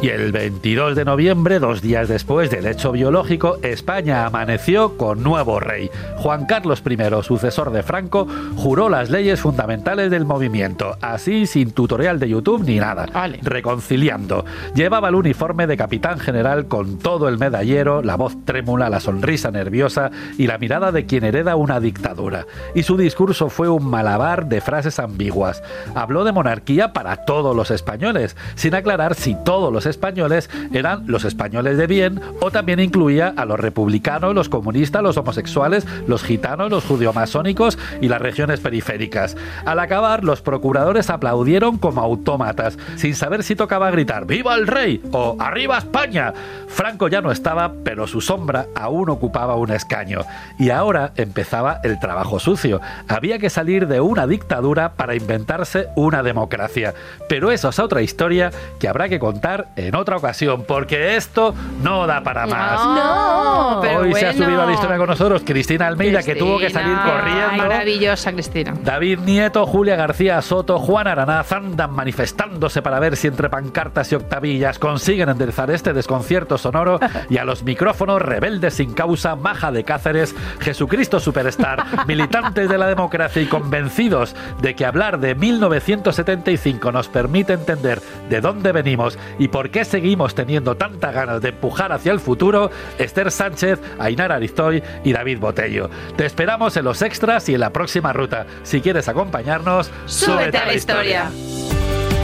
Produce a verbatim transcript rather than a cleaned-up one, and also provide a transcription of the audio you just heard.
Y el veintidós de noviembre, dos días después del hecho biológico, España amaneció con nuevo rey. Juan Carlos primero, sucesor de Franco, juró las leyes fundamentales del movimiento, así sin tutorial de YouTube ni nada. Vale. Reconciliando. Llevaba el uniforme de capitán general con todo el medallero, la voz trémula, la sonrisa nerviosa y la mirada de quien hereda una dictadura. Y su discurso fue un malabar de frases ambiguas. Habló de monarquía para todos los españoles, sin aclarar si todos los españoles eran los españoles de bien o también incluía a los republicanos, los comunistas, los homosexuales, los gitanos, los judiomasónicos y las regiones periféricas. Al acabar, los procuradores aplaudieron como autómatas, sin saber si tocaba gritar ¡Viva el rey! O ¡Arriba España! Franco ya no estaba, pero su sombra aún ocupaba un escaño. Y ahora empezaba el trabajo sucio. Había que salir de una dictadura para inventarse una democracia. Pero eso es otra historia que habrá que contar en otra ocasión, porque esto no da para más. No, pero Hoy bueno. se ha subido a la historia con nosotros Cristina Almeida, Cristina, que tuvo que salir corriendo. Maravillosa, Cristina. David Nieto, Julia García Soto, Juan Aranaz andan manifestándose para ver si entre pancartas y octavillas consiguen enderezar este desconcierto sonoro, y a los micrófonos rebeldes sin causa, Maja de Cáceres, Jesucristo Superstar, militantes de la democracia y convencidos de que hablar de mil novecientos setenta y cinco nos permite entender de dónde venimos y por qué seguimos teniendo tantas ganas de empujar hacia el futuro, Esther Sánchez, Ainara Aristoy y David Botello. Te esperamos en los extras y en la próxima ruta. Si quieres acompañarnos, Súbete a la historia.